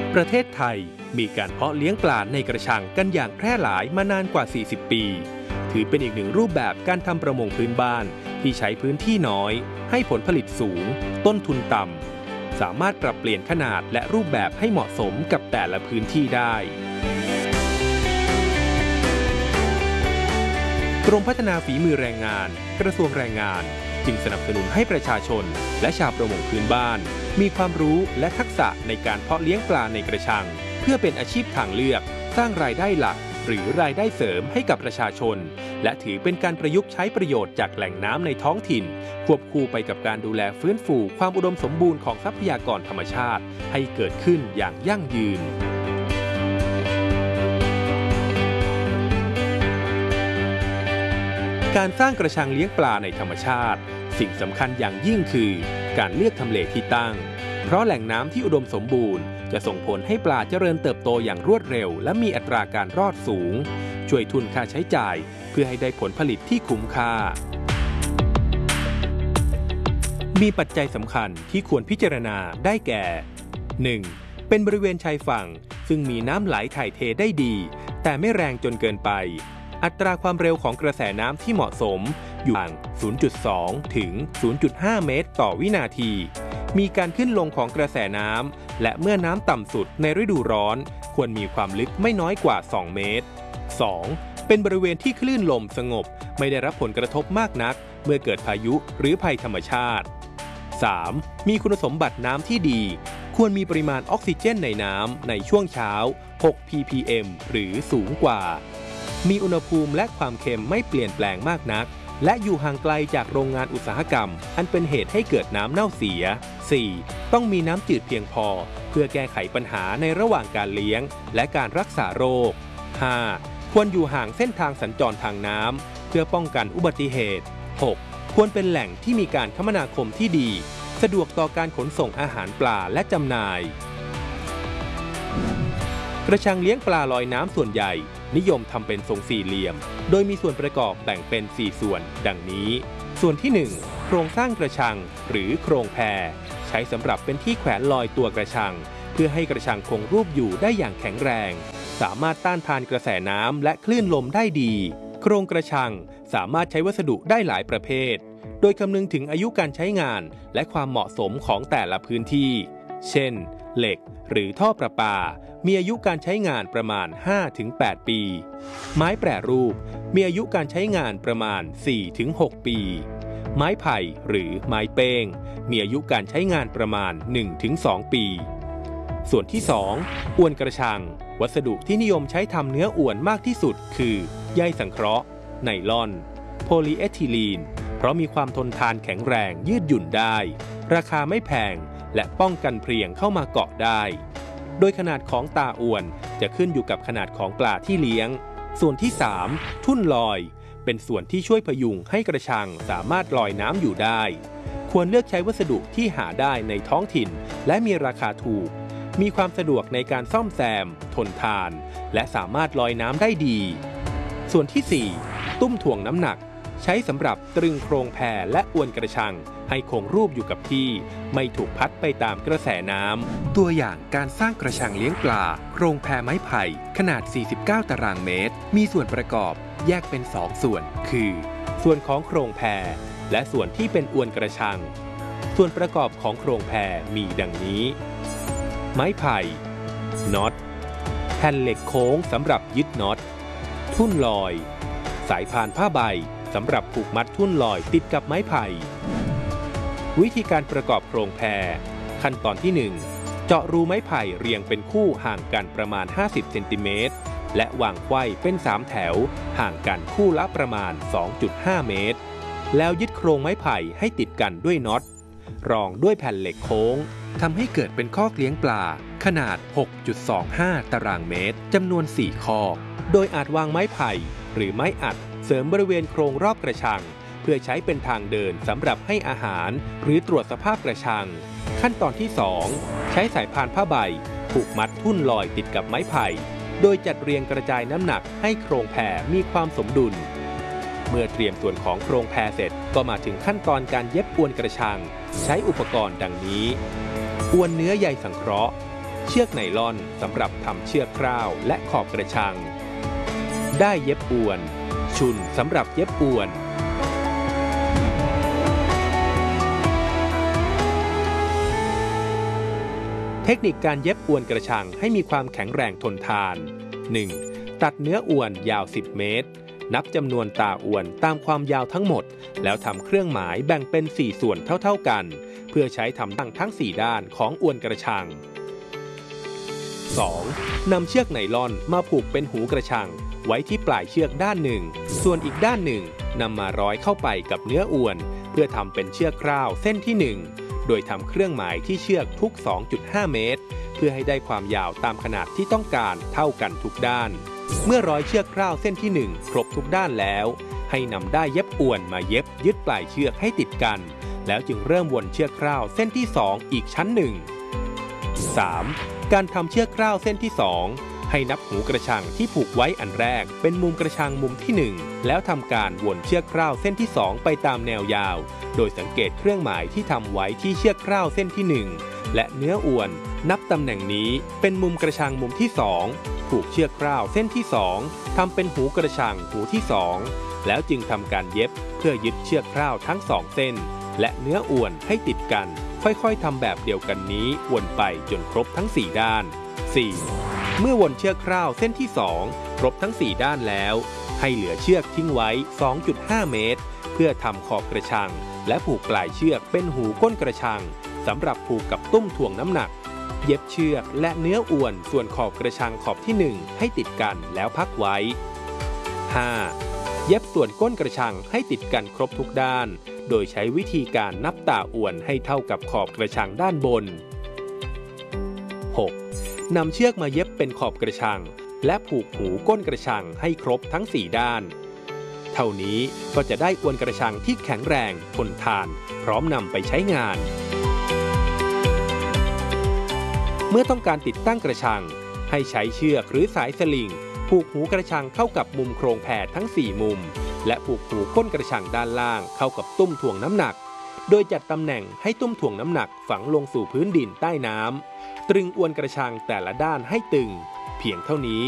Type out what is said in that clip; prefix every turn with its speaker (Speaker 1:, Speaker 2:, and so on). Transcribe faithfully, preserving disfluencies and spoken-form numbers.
Speaker 1: ประเทศไทยมีการเพาะเลี้ยงปลาในกระชังกันอย่างแพร่หลายมานานกว่าสี่สิบปีถือเป็นอีกหนึ่งรูปแบบการทำประมงพื้นบ้านที่ใช้พื้นที่น้อยให้ผลผลิตสูงต้นทุนต่ำสามารถปรับเปลี่ยนขนาดและรูปแบบให้เหมาะสมกับแต่ละพื้นที่ได้กรมพัฒนาฝีมือแรงงานกระทรวงแรงงานจึงสนับสนุนให้ประชาชนและชาวประมงพื้นบ้านมีความรู้และทักษะในการเพาะเลี้ยงปลาในกระชังเพื่อเป็นอาชีพทางเลือกสร้างรายได้หลักหรือรายได้เสริมให้กับประชาชนและถือเป็นการประยุกต์ใช้ประโยชน์จากแหล่งน้ำในท้องถิ่นควบคู่ไปกับการดูแลฟื้นฟูความอุดมสมบูรณ์ของทรัพยากรธรรมชาติให้เกิดขึ้นอย่างยั่งยืนการสร้างกระชังเลี้ยงปลาในธรรมชาติสิ่งสำคัญอย่างยิ่งคือการเลือกทำเลที่ตั้งเพราะแหล่งน้ำที่อุดมสมบูรณ์จะส่งผลให้ปลาเจริญเติบโตอย่างรวดเร็วและมีอัตราการรอดสูงช่วยทุนค่าใช้จ่ายเพื่อให้ได้ผลผลิตที่คุ้มค่ามีปัจจัยสำคัญที่ควรพิจารณาได้แก่ หนึ่ง. เป็นบริเวณชายฝั่งซึ่งมีน้ำไหลถ่ายเทได้ดีแต่ไม่แรงจนเกินไปอัตราความเร็วของกระแสน้ำที่เหมาะสมอยู่ที่ ศูนย์จุดสอง ถึง ศูนย์จุดห้า เมตรต่อวินาทีมีการขึ้นลงของกระแสน้ำและเมื่อน้ำต่ำสุดในฤดูร้อนควรมีความลึกไม่น้อยกว่าสองเมตร สอง. เป็นบริเวณที่คลื่นลมสงบไม่ได้รับผลกระทบมากนักเมื่อเกิดพายุหรือภัยธรรมชาติ สาม. มีคุณสมบัติน้ำที่ดีควรมีปริมาณออกซิเจนในน้ำในช่วงเช้า หก พี พี เอ็ม หรือสูงกว่ามีอุณหภูมิและความเค็มไม่เปลี่ยนแปลงมากนักและอยู่ห่างไกลจากโรงงานอุตสาหกรรมอันเป็นเหตุให้เกิดน้ำเน่าเสีย สี่. ต้องมีน้ำจืดเพียงพอเพื่อแก้ไขปัญหาในระหว่างการเลี้ยงและการรักษาโรค ห้า. ควรอยู่ห่างเส้นทางสัญจรทางน้ำเพื่อป้องกันอุบัติเหตุ หก. ควรเป็นแหล่งที่มีการคมนาคมที่ดีสะดวกต่อการขนส่งอาหารปลาและจำหน่ายกระชังเลี้ยงปลาลอยน้ำส่วนใหญ่นิยมทำเป็นทรงสี่เหลี่ยมโดยมีส่วนประกอบแบ่งเป็นสี่ส่วนดังนี้ส่วนที่หนึ่งโครงสร้างกระชังหรือโครงแพใช้สำหรับเป็นที่แขวนลอยตัวกระชังเพื่อให้กระชังคงรูปอยู่ได้อย่างแข็งแรงสามารถต้านทานกระแสน้ำและคลื่นลมได้ดีโครงกระชังสามารถใช้วัสดุได้หลายประเภทโดยคำนึงถึงอายุการใช้งานและความเหมาะสมของแต่ละพื้นที่เช่นเหล็กหรือท่อประปามีอายุการใช้งานประมาณ ห้าถึงแปด ปีไม้แปรรูปมีอายุการใช้งานประมาณ สี่ถึงหก ปีไม้ไผ่หรือไม้เป้งมีอายุการใช้งานประมาณ หนึ่งถึงสอง ปีส่วนที่สองอวนกระชังวัสดุที่นิยมใช้ทำเนื้ออวนมากที่สุดคือใยสังเคราะห์ไนลอนโพลีเอทิลีนเพราะมีความทนทานแข็งแรงยืดหยุ่นได้ราคาไม่แพงและป้องกันเพลียงเข้ามาเกาะได้โดยขนาดของตาอวนจะขึ้นอยู่กับขนาดของปลาที่เลี้ยงส่วนที่สามทุ่นลอยเป็นส่วนที่ช่วยพยุงให้กระชังสามารถลอยน้ำอยู่ได้ควรเลือกใช้วัสดุที่หาได้ในท้องถิ่นและมีราคาถูกมีความสะดวกในการซ่อมแซมทนทานและสามารถลอยน้ำได้ดีส่วนที่สี่ตุ้มถ่วงน้ำหนักใช้สำหรับตรึงโครงแพและอวนกระชังให้คงรูปอยู่กับที่ไม่ถูกพัดไปตามกระแสน้ำตัวอย่างการสร้างกระชังเลี้ยงปลาโครงแพไม้ไผ่ขนาดสี่สิบเก้าตารางเมตรมีส่วนประกอบแยกเป็นสองส่วนคือส่วนของโครงแพและส่วนที่เป็นอวนกระชังส่วนประกอบของโครงแพมีดังนี้ไม้ไผ่น็อตแผ่นเหล็กโค้งสำหรับยึดน็อตทุ่นลอยสายพานผ้าใบสำหรับผูกมัดทุ่นลอยติดกับไม้ไผ่วิธีการประกอบโครงแพขั้นตอนที่หนึ่งเจาะรูไม้ไผ่เรียงเป็นคู่ห่างกันประมาณห้าสิบเซนติเมตรและวางไขว้เป็นสามแถวห่างกันคู่ละประมาณ สองจุดห้า เมตรแล้วยึดโครงไม้ไผ่ให้ติดกันด้วยน็อตรองด้วยแผ่นเหล็กโค้งทำให้เกิดเป็นคอกเลี้ยงปลาขนาด หกจุดสองห้า ตารางเมตรจำนวนสี่คอกโดยอาจวางไม้ไผ่หรือไม้อัดเสริมบริเวณโครงรอบกระชังเพื่อใช้เป็นทางเดินสำหรับให้อาหารหรือตรวจสภาพกระชังขั้นตอนที่สองใช้สายพานผ้าใบผูกมัดทุ่นลอยติดกับไม้ไผ่โดยจัดเรียงกระจายน้ำหนักให้โครงแพมีความสมดุลเมื่อเตรียมส่วนของโครงแพเสร็จก็มาถึงขั้นตอนการเย็บอวนกระชังใช้อุปกรณ์ดังนี้อวนเนื้อใยสังเคราะห์เชือกไนลอนสำหรับทำเชือกคร่าวและขอบกระชังได้เย็บอวนชุนสำหรับเย็บอวนเทคนิคการเย็บอวนกระชังให้มีความแข็งแรงทนทาน หนึ่ง. ตัดเนื้ออวนยาวสิบเมตรนับจำนวนตาอวนตามความยาวทั้งหมดแล้วทำเครื่องหมายแบ่งเป็นสี่ส่วนเท่าๆกันเพื่อใช้ทำตั้งทั้งสี่ด้านของอวนกระชัง สอง. นำเชือกไนลอนมาผูกเป็นหูกระชังไว้ที่ปลายเชือกด้านหนึ่งส่วนอีกด้านหนึ่งนำมาร้อยเข้าไปกับเนื้ออวนเพื่อทำเป็นเชือกคร่าวเส้นที่หนึ่งโดยทำเครื่องหมายที่เชือกทุก สองจุดห้า เมตรเพื่อให้ได้ความยาวตามขนาดที่ต้องการเท่ากันทุกด้านเมื่อร้อยเชือกคร่าวเส้นที่หนึ่งครบทุกด้านแล้วให้นำด้ายเย็บอวนมาเย็บยึดปลายเชือกให้ติดกันแล้วจึงเริ่มวนเชือกคร่าวเส้นที่สองอีกชั้นหนึ่ง สาม. การทำเชือกคร่าวเส้นที่สองให้นับหูกระชังที่ผูกไว้อันแรกเป็นมุมกระชังมุมที่หนึ่งแล้วทำการวนเชือกคร่าวเส้นที่สองไปตามแนวยาวโดยสังเกตเครื่องหมายที่ทำไว้ที่เชือกคร่าวเส้นที่หนึ่งและเนื้ออวนนับตำแหน่งนี้เป็นมุมกระชังมุมที่สองผูกเชือกคร่าวเส้นที่สองทำเป็นหูกระชังหูที่สองแล้วจึงทำการเย็บเพื่อยึดเชือกคร่าวทั้งสองเส้นและเนื้ออวนให้ติดกันค่อยๆทำแบบเดียวกันนี้วนไปจนครบทั้งสี่ด้าน สี่. เมื่อวนเชือกคร่าวเส้นที่สองครบทั้งสี่ด้านแล้วให้เหลือเชือกทิ้งไว้ สองจุดห้า เมตรเพื่อทำขอบกระชังและผูกปลายเชือกเป็นหูก้นกระชังสำหรับผูกกับตุ้มถ่วงน้ำหนักเย็บเชือกและเนื้ออวนส่วนขอบกระชังขอบที่หนึ่งให้ติดกันแล้วพักไว้ ห้า. เย็บส่วนก้นกระชังให้ติดกันครบทุกด้านโดยใช้วิธีการนับตาอวนให้เท่ากับขอบกระชังด้านบน หก. นำเชือกมาเย็บเป็นขอบกระชังและผูกหูก้นกระชังให้ครบทั้งสี่ด้านเท่านี้ก็จะได้อวนกระชังที่แข็งแรงทนทานพร้อมนำไปใช้งานเมื่อต้องการติดตั้งกระชังให้ใช้เชือกหรือสายสลิงผูกหูกระชังเข้ากับมุมโครงแผ่ทั้งสี่มุมและผูกหูก้นกระชังด้านล่างเข้ากับตุ้มถ่วงน้ำหนักโดยจัดตำแหน่งให้ตุ้มถ่วงน้ำหนักฝังลงสู่พื้นดินใต้น้ำตรึงอวนกระชังแต่ละด้านให้ตึงเพียงเท่านี้